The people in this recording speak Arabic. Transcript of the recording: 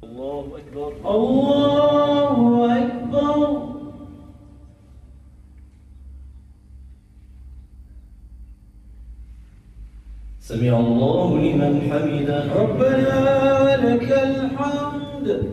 الله أكبر. الله أكبر. سمع الله لمن حمده. ربنا ولك الحمد.